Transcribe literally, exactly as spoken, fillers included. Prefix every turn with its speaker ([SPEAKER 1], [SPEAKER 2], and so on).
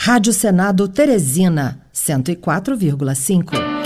[SPEAKER 1] Rádio Senado Teresina, cento e quatro vírgula cinco.